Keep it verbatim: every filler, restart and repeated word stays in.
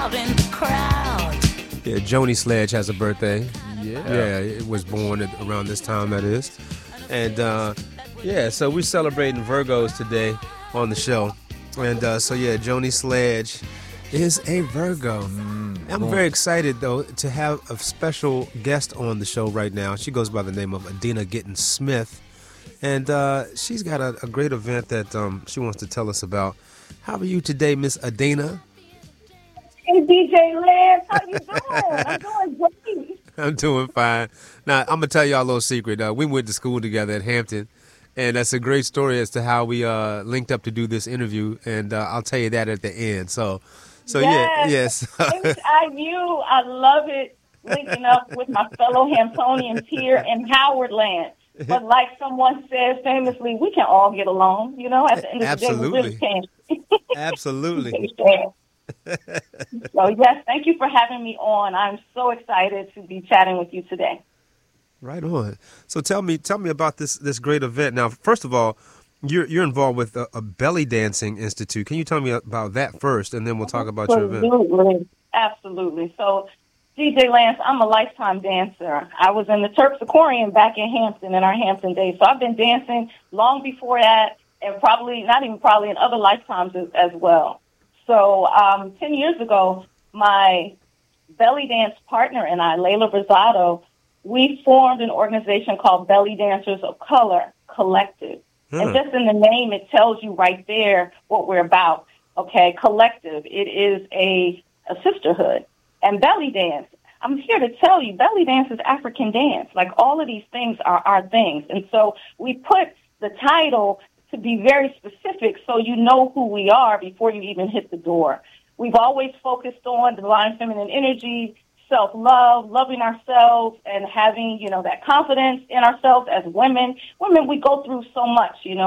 out in the crowd. Yeah, Joni Sledge has a birthday. Yeah. Yeah, it was born at around this time, that is. And, uh, yeah, so we're celebrating Virgos today on the show. And uh, so, yeah, Joni Sledge is a Virgo. Mm, I'm boy. very excited, though, to have a special guest on the show right now. She goes by the name of Adina Gittens Smith. And uh, she's got a, a great event that um, she wants to tell us about. How are you today, Miss Adina? Hey, D J Lance, how you doing? I'm doing great. I'm doing fine. Now, I'm going to tell y'all a little secret. Uh, we went to school together at Hampton, and that's a great story as to how we uh, linked up to do this interview, and uh, I'll tell you that at the end. So, so yes. yeah, yes. H I U, I love it, linking up with my fellow Hamptonians here in Howard Land. But like someone said famously, we can all get along, you know, at the end of Absolutely. the day, we really can. Absolutely. So, yes, thank you for having me on. I'm so excited to be chatting with you today. Right on. So tell me tell me about this this great event. Now, first of all, you're you're involved with a, a belly dancing institute. Can you tell me about that first, and then we'll talk about your event? Absolutely. Absolutely. So, D J Lance, I'm a lifetime dancer. I was in the Terpsichorean back in Hampton in our Hampton days. So I've been dancing long before that, and probably, not even probably, in other lifetimes as, as well. So um, ten years ago, my belly dance partner and I, Layla Rosado, we formed an organization called Belly Dancers of Color Collective. Hmm. And just in the name, it tells you right there what we're about. Okay, collective. It is a, a sisterhood. And belly dance, I'm here to tell you, belly dance is African dance. Like, all of these things are our things. And so we put the title to be very specific so you know who we are before you even hit the door. We've always focused on divine feminine energy, self-love, loving ourselves, and having, you know, that confidence in ourselves as women. Women, we go through so much, you know.